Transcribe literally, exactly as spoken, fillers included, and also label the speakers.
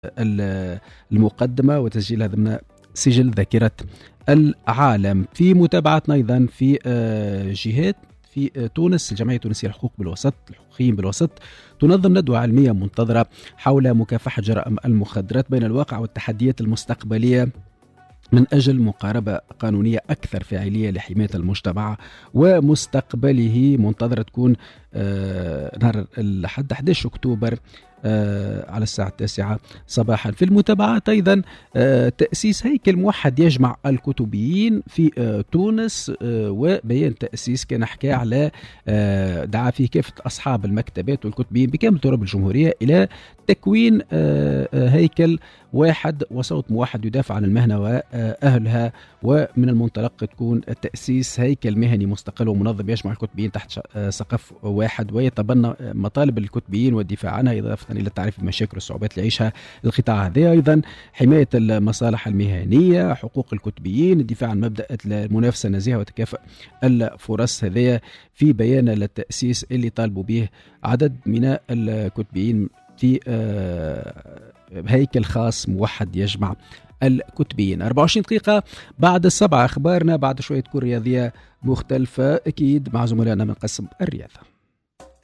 Speaker 1: المقدمة وتسجيلها ضمن سجل ذاكرة العالم. في متابعتنا أيضا في جهات في تونس، الجمعية التونسية للحقوق بالوسط الحقوقيين بالوسط تنظم ندوة علمية منتظرة حول مكافحة جرائم المخدرات بين الواقع والتحديات المستقبلية من أجل مقاربة قانونية أكثر فاعلية لحماية المجتمع ومستقبله. منتظرة تكون آه نهار الأحد أحد عشر أكتوبر آه على الساعة التاسعة صباحا. في المتابعات أيضا آه تأسيس هيكل موحد يجمع الكتبيين في آه تونس، آه وبيان تأسيس كان حكى على آه دعا فيه كافة أصحاب المكتبات والكتبيين بكامل تراب الجمهورية إلى تكوين آه آه هيكل واحد وصوت موحد يدافع عن المهنة وأهلها، ومن المنطلق تكون تأسيس هيكل مهني مستقل ومنظم يجمع الكتبيين تحت سقف واحد ويتبنى مطالب الكتبيين والدفاع عنها، إضافة إلى التعريف بالمشاكل والصعوبات اللي يعيشها القطاع هذا. أيضا حماية المصالح المهنية، حقوق الكتبيين، الدفاع عن مبدأ المنافسة النزيهة وتكافؤ الفرص. هذا في بيان للتأسيس اللي طالبوا به عدد من الكتبيين في هيكل خاص موحد يجمع الكتبيين. أربعة وعشرين دقيقة بعد السبعة أخبارنا، بعد شوية تكون رياضية مختلفة أكيد مع زملائنا من قسم الرياضة.